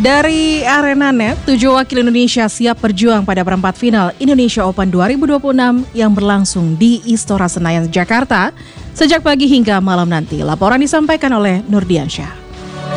Dari Arena Net, 7 wakil Indonesia siap berjuang pada perempat final Indonesia Open 2026 yang berlangsung di Istora Senayan, Jakarta sejak pagi hingga malam nanti. Laporan disampaikan oleh Nurdiansyah.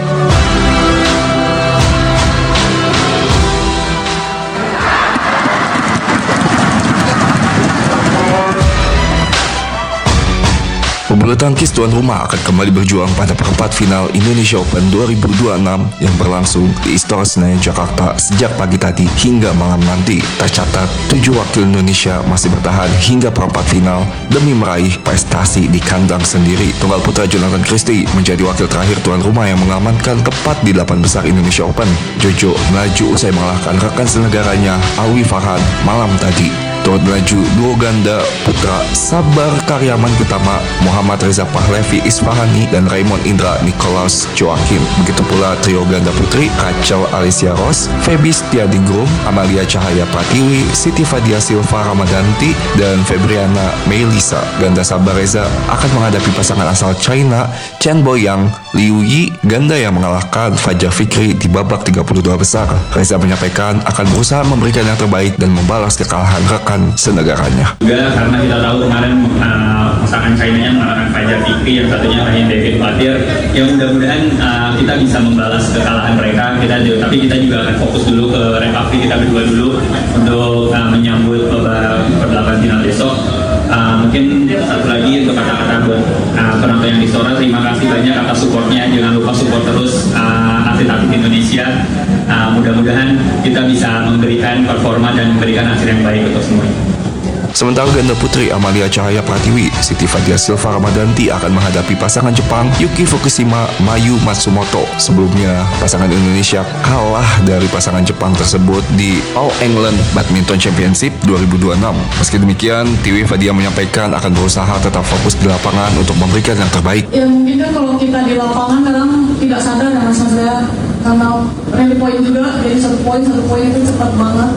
Pebulu tangkis tuan rumah akan kembali berjuang pada perempat final Indonesia Open 2026 yang berlangsung di Istora Senayan, Jakarta sejak pagi tadi hingga malam nanti. Tercatat, 7 wakil Indonesia masih bertahan hingga perempat final demi meraih prestasi di kandang sendiri. Tunggal putra Jonathan Christie menjadi wakil terakhir tuan rumah yang mengamankan tepat di 8 besar Indonesia Open. Jojo melaju usai mengalahkan rekan senegaranya Alwi Farhan malam tadi. Turut melaju duo ganda putra Sabar Karyaman Utama Muhammad Reza Pahlevi Isfahani dan Raymond Indra Nikolaus Joakim. Begitu pula trio ganda putri Rachel Alicia Ross, Feby Setiadingrum, Amalia Cahaya Pratiwi, Siti Fadia Silva Ramadanti, dan Febriana Melisa. Ganda Sabar Reza akan menghadapi pasangan asal China Chen Boyang Liu Yi, ganda yang mengalahkan Fajar Fikri di babak 32 besar. Reza menyampaikan akan berusaha memberikan yang terbaik dan membalas kekalahan rekan senegaranya. Juga karena kita tahu kemarin pasangan China-nya mengalahkan Fajar Fikri, yang satunya Ryan David Fatir, yang mudah-mudahan kita bisa membalas kekalahan mereka. Tapi kita juga akan fokus dulu ke recovery kita berdua dulu untuk menyambut babak final besok. Mungkin satu lagi untuk kata-kata buat penonton yang di Istora, terima kasih banyak atas supportnya. Jangan lupa support terus atlet-atlet Indonesia. Mudah-mudahan kita bisa memberikan performa dan memberikan hasil yang baik untuk semua. Sementara ganda putri Amalia Cahaya Pratiwi, Siti Fadia Silva Ramadanti akan menghadapi pasangan Jepang Yuki Fukushima Mayu Matsumoto. Sebelumnya, pasangan Indonesia kalah dari pasangan Jepang tersebut di All England Badminton Championship 2026. Meski demikian, Tiwi Fadia menyampaikan akan berusaha tetap fokus di lapangan untuk memberikan yang terbaik. Ya mungkin kan kalau kita di lapangan kadang tidak sadar ya Mas Azra, karena rally point juga, jadi satu poin itu cepat banget.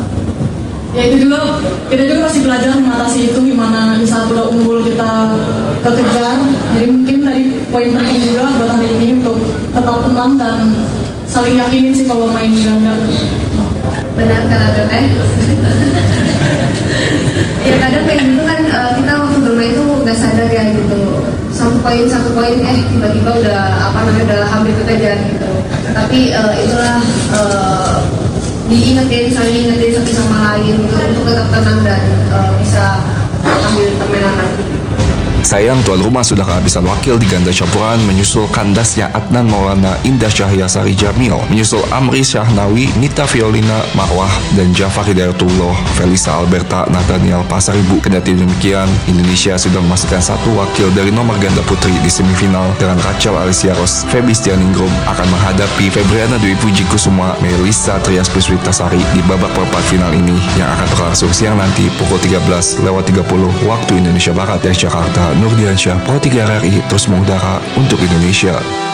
Ya itu juga, kita juga masih belajar mengatasi itu, gimana di saat udah unggul kita kekejar. Jadi mungkin tadi poin penting juga buat hari ini untuk tetap tenang dan saling yakinin sih kalau main di ganda. Benar kata Teteh. Ya kadang kayak gitu kan, kita waktu bermain tuh nggak sadar ya gitu. Satu poin tiba-tiba udah udah hampir kekejar gitu. Tapi itulah saling ingetin satu sama lain gitu, untuk tetap tenang dan bisa ambil permainan. Sayang, tuan rumah sudah kehabisan wakil di ganda campuran menyusul kandasnya Adnan Maulana, Indah Cahyasari Jamil, menyusul Amri Syahnawi, Nita Violina Marwah, dan Jafar Hidayatullah, Felisa Alberta, Nathaniel Pasaribu. Kendati demikian, Indonesia sudah memastikan satu wakil dari nomor ganda putri di semifinal dengan Rachel Alicia Ross. Feby Setiadingrum akan menghadapi Febriana Dwi Puji Kusuma, Melisa Trias Puspitasari di babak perempat final ini yang akan berlangsung siang nanti pukul 13.30 waktu Indonesia Barat dari Jakarta. Nurdiansyah, Pro 3 RRI, terus mengudara untuk Indonesia.